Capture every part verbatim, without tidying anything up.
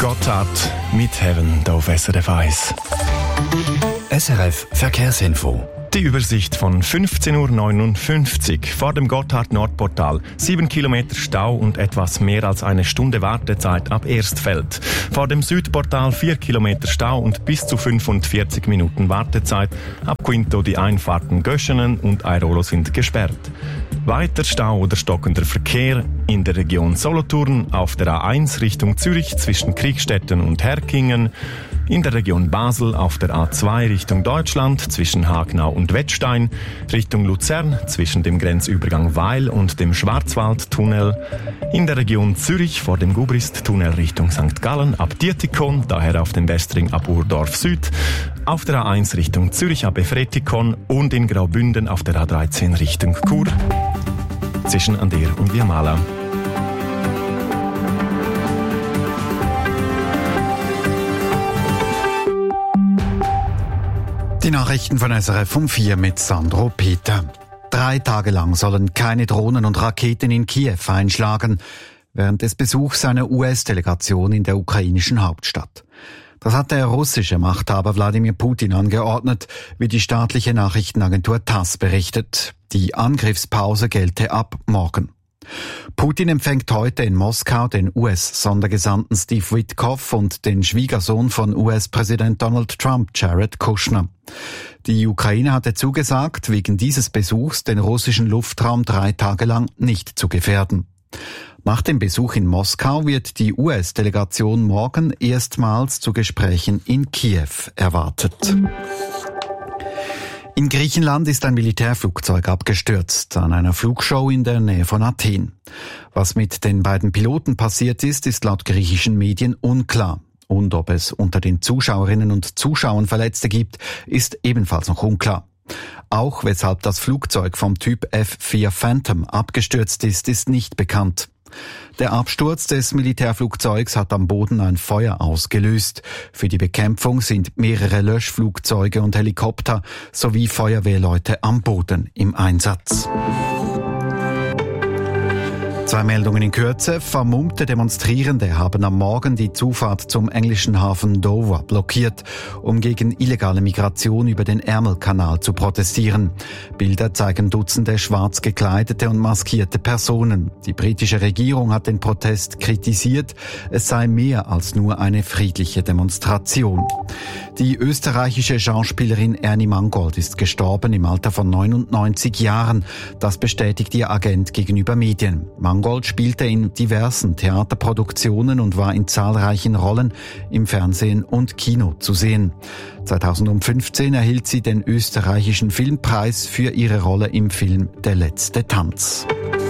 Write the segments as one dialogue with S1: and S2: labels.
S1: Gotthard mit Heaven hier auf S R F eins.
S2: S R F Verkehrsinfo.
S1: Die Übersicht von fünfzehn Uhr neunundfünfzig vor dem Gotthard-Nordportal. Sieben Kilometer Stau und etwas mehr als eine Stunde Wartezeit ab Erstfeld. Vor dem Südportal vier Kilometer Stau und bis zu fünfundvierzig Minuten Wartezeit. Ab Quinto die Einfahrten Göschenen und Airolo sind gesperrt. Weiter Stau oder stockender Verkehr in der Region Solothurn, auf der A eins Richtung Zürich zwischen Kriegstetten und Herkingen, in der Region Basel auf der A zwei Richtung Deutschland zwischen Hagnau und Wettstein, Richtung Luzern zwischen dem Grenzübergang Weil und dem Schwarzwaldtunnel, in der Region Zürich vor dem Gubrist-Tunnel Richtung Sankt Gallen ab Dietikon, daher auf dem Westring ab Urdorf Süd, auf der A eins Richtung Zürich ab Efretikon und in Graubünden auf der A dreizehn Richtung Chur zwischen Ander und Viamala.
S2: Die Nachrichten von S R F um vier mit Sandro Peter. Drei Tage lang sollen keine Drohnen und Raketen in Kiew einschlagen, während des Besuchs einer U S-Delegation in der ukrainischen Hauptstadt. Das hat der russische Machthaber Wladimir Putin angeordnet, wie die staatliche Nachrichtenagentur TASS berichtet. Die Angriffspause gelte ab morgen. Putin empfängt heute in Moskau den U S-Sondergesandten Steve Witkoff und den Schwiegersohn von U S-Präsident Donald Trump, Jared Kushner. Die Ukraine hatte zugesagt, wegen dieses Besuchs den russischen Luftraum drei Tage lang nicht zu gefährden. Nach dem Besuch in Moskau wird die U S-Delegation morgen erstmals zu Gesprächen in Kiew erwartet. In Griechenland ist ein Militärflugzeug abgestürzt an einer Flugshow in der Nähe von Athen. Was mit den beiden Piloten passiert ist, ist laut griechischen Medien unklar. Und ob es unter den Zuschauerinnen und Zuschauern Verletzte gibt, ist ebenfalls noch unklar. Auch weshalb das Flugzeug vom Typ F vier Phantom abgestürzt ist, ist nicht bekannt. Der Absturz des Militärflugzeugs hat am Boden ein Feuer ausgelöst. Für die Bekämpfung sind mehrere Löschflugzeuge und Helikopter sowie Feuerwehrleute am Boden im Einsatz. Zwei Meldungen in Kürze. Vermummte Demonstrierende haben am Morgen die Zufahrt zum englischen Hafen Dover blockiert, um gegen illegale Migration über den Ärmelkanal zu protestieren. Bilder zeigen Dutzende schwarz gekleidete und maskierte Personen. Die britische Regierung hat den Protest kritisiert. Es sei mehr als nur eine friedliche Demonstration. Die österreichische Schauspielerin Ernie Mangold ist gestorben im Alter von neunundneunzig Jahren. Das bestätigt ihr Agent gegenüber Medien. Mangold spielte in diversen Theaterproduktionen und war in zahlreichen Rollen im Fernsehen und Kino zu sehen. zweitausendfünfzehn erhielt sie den österreichischen Filmpreis für ihre Rolle im Film Der letzte Tanz.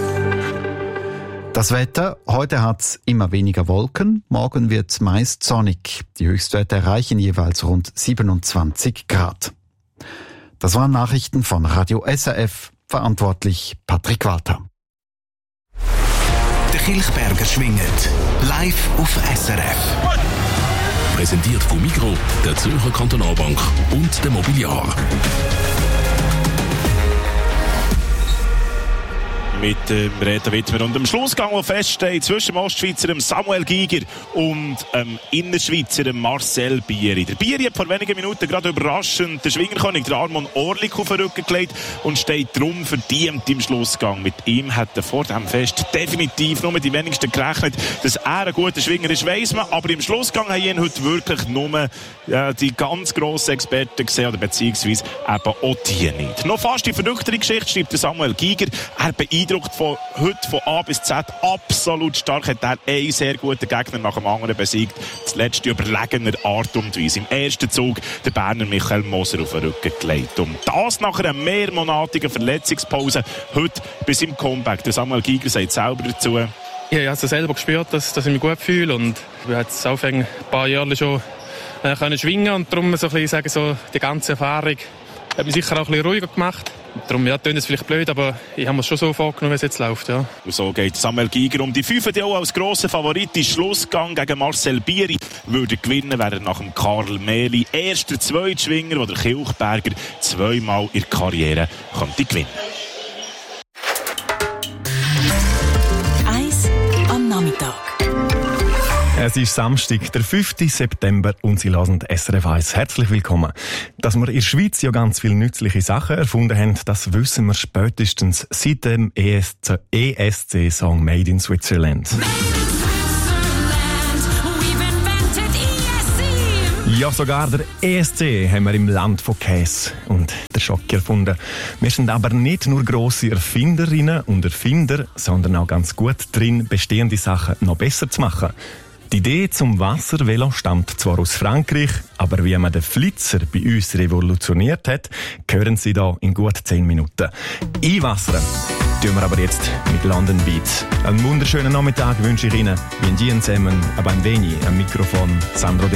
S2: Das Wetter, heute hat's immer weniger Wolken, morgen wird's meist sonnig. Die Höchstwerte erreichen jeweils rund siebenundzwanzig Grad. Das waren Nachrichten von Radio S R F, verantwortlich Patrick Walter.
S3: Der Kilchberger schwingt live auf S R F. Präsentiert von Migros, der Zürcher Kantonalbank und der Mobiliar.
S4: Mit dem Reto Wittmer und dem Schlussgang, der feststeht zwischen dem Ostschweizer Samuel Giger und dem Innerschweizer Marcel Bieri. Der Bieri hat vor wenigen Minuten gerade überraschend den Schwingerkönig, der Armon Orlik, auf den Rücken gelegt und steht darum verdient im Schlussgang. Mit ihm hat er vor dem Fest definitiv nur die wenigsten gerechnet. Dass er ein guter Schwinger ist, weiss man, aber im Schlussgang haben ihn heute wirklich nur äh, die ganz grossen Experten gesehen, oder beziehungsweise eben auch die nicht. Noch fast die verrücktere Geschichte schreibt der Samuel Giger. Er beeindruckt von heute von A bis Z absolut stark. Hat er einen sehr guten Gegner nach dem anderen besiegt. Das letzte überlegener Art und Weise. Im ersten Zug der Berner Michael Moser auf den Rücken gelegt. Und das nach einer mehrmonatigen Verletzungspause. Heute bis im Comeback. Der Samuel Giger sagt selber dazu.
S5: Ich habe also selber gespürt, dass, dass ich mich gut fühle. Und ich habe jetzt auch ein paar Jahre schon äh, können schwingen. Und darum so ein bisschen, sagen, so, die ganze Erfahrung hat mich sicher auch ein bisschen ruhiger gemacht. Darum, ja, klingt es vielleicht blöd, aber ich habe es schon so vorgenommen, wie es jetzt läuft, ja.
S4: Und so geht Samuel Giger um die fünf, die auch als grosser Favorit in Schlussgang gegen Marcel Bieri würde gewinnen, wäre nach dem Karl Mehli erster Zweitschwinger, wo der Kilchberger zweimal in der Karriere könnte gewinnen.
S6: Eins am Nachmittag.
S1: Es ist Samstag, der fünften September und Sie hören S R F eins. Herzlich willkommen. Dass wir in der Schweiz ja ganz viele nützliche Sachen erfunden haben, das wissen wir spätestens seit dem E S C-Song Made in Switzerland. Ja, sogar der E S C haben wir im Land von Käse und der Schock erfunden. Wir sind aber nicht nur grosse Erfinderinnen und Erfinder, sondern auch ganz gut drin, bestehende Sachen noch besser zu machen. Die Idee zum Wasservelo stammt zwar aus Frankreich, aber wie man den Flitzer bei uns revolutioniert hat, hören Sie da in gut zehn Minuten. Einwassern tun wir aber jetzt mit London Beat. Einen wunderschönen Nachmittag wünsche ich Ihnen. Wir zusammen, aber ein wenig am Mikrofon Sandro